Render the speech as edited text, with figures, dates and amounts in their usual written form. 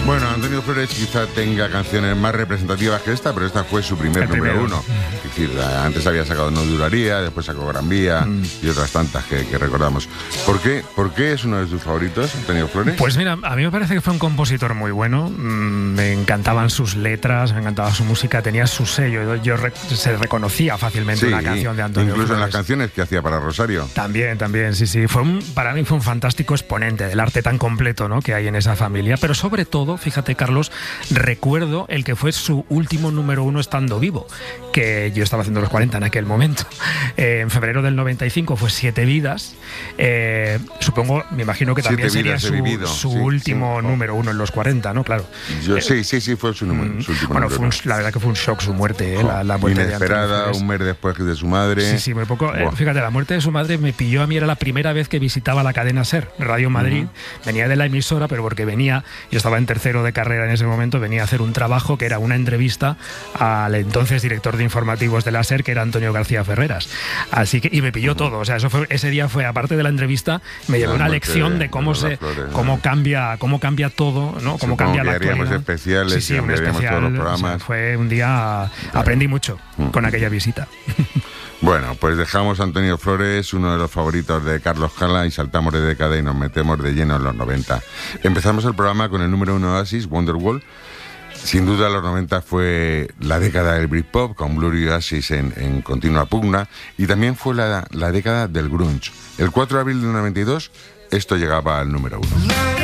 Bueno, Antonio Flores quizá tenga canciones más representativas que esta, pero esta fue su primer número uno. Es decir, antes había sacado No Duraría, después sacó Gran Vía y otras tantas que recordamos. ¿Por qué es uno de sus favoritos, Antonio Flores? Pues mira, a mí me parece que fue un compositor muy bueno. Me encantaban sus letras, me encantaba su música, tenía su sello. Se reconocía fácilmente una canción de Antonio Incluso Flores. En las canciones que hacía para Rosario. También, sí. Para mí fue un fantástico exponente del arte tan completo, ¿no?, que hay en esa familia. Pero sobre todo, fíjate, Carlos, recuerdo el que fue su último número uno estando vivo, que yo estaba haciendo los 40 en aquel momento. En febrero del 95 fue Siete Vidas. Supongo, me imagino que también sería su último número uno en los 40, ¿no? Claro. Sí, fue su último bueno, número. la verdad que fue un shock su muerte, la muerte inesperada, un mes después de su madre. Sí, muy poco. Fíjate, la muerte de su madre me pilló a mí, era la primera vez que visitaba la cadena SER, Radio Madrid. Venía de la emisora, pero porque yo estaba en tercero de carrera en ese momento, venía a hacer un trabajo que era una entrevista al entonces director de informativos de la SER, que era Antonio García Ferreras. Así que, y me pilló todo, o sea, ese día fue, aparte de la entrevista, me llevó una lección de cómo cambia todo, ¿no? Cómo cambia la actualidad. Haríamos especiales, un especial, todos los programas. O sea, fue un día, aprendí mucho con aquella visita. Bueno, pues dejamos a Antonio Flores, uno de los favoritos de Carlos Cala, y saltamos de década y nos metemos de lleno en los 90. Empezamos el programa con el número 1 Oasis, Wonderwall. Sin duda los 90 fue la década del Britpop, con Blur y Oasis en continua pugna, y también fue la década del grunge. El 4 de abril del 92 esto llegaba al número 1.